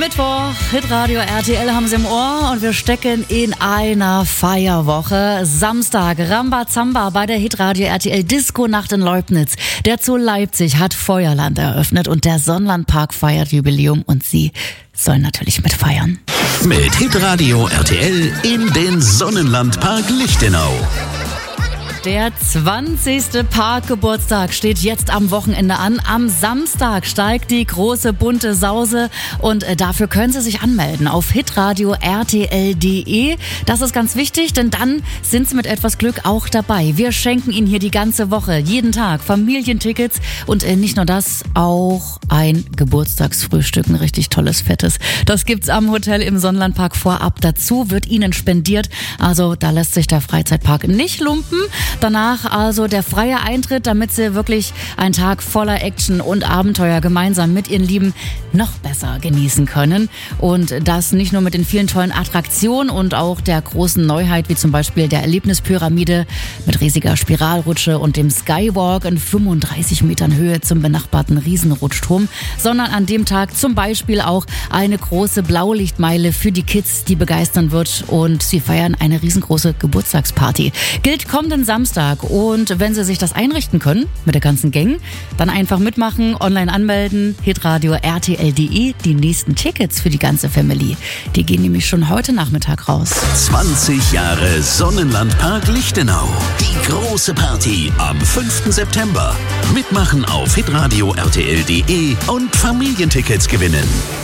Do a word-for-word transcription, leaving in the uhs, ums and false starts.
Mittwoch, Hitradio R T L haben Sie im Ohr und wir stecken in einer Feierwoche. Samstag, Rambazamba bei der Hitradio R T L Disco-Nacht in Leubnitz. Der Zoo Leipzig hat Feuerland eröffnet und der Sonnlandpark feiert Jubiläum und Sie sollen natürlich mitfeiern. Mit Hitradio R T L in den Sonnenlandpark Lichtenau. Der zwanzigste Parkgeburtstag steht jetzt am Wochenende an. Am Samstag steigt die große bunte Sause und dafür können Sie sich anmelden auf hitradio r t l punkt d e. Das ist ganz wichtig, denn dann sind Sie mit etwas Glück auch dabei. Wir schenken Ihnen hier die ganze Woche, jeden Tag Familientickets und nicht nur das, auch ein Geburtstagsfrühstück, ein richtig tolles, fettes. Das gibt's am Hotel im Sonnenlandpark vorab. Dazu wird Ihnen spendiert, also da lässt sich der Freizeitpark nicht lumpen. Danach also der freie Eintritt, damit Sie wirklich einen Tag voller Action und Abenteuer gemeinsam mit Ihren Lieben noch besser genießen können. Und das nicht nur mit den vielen tollen Attraktionen und auch der großen Neuheit, wie zum Beispiel der Erlebnispyramide mit riesiger Spiralrutsche und dem Skywalk in fünfunddreißig Metern Höhe zum benachbarten Riesenrutschturm, sondern an dem Tag zum Beispiel auch eine große Blaulichtmeile für die Kids, die begeistern wird, und sie feiern eine riesengroße Geburtstagsparty. Gilt kommenden Samstag. Und wenn Sie sich das einrichten können mit der ganzen Gang, dann einfach mitmachen, online anmelden, hitradio r t l punkt d e. Die nächsten Tickets für die ganze Family, die gehen nämlich schon heute Nachmittag raus. zwanzig Jahre Sonnenlandpark Lichtenau. Die große Party am fünften September. Mitmachen auf hitradio r t l punkt d e und Familientickets gewinnen.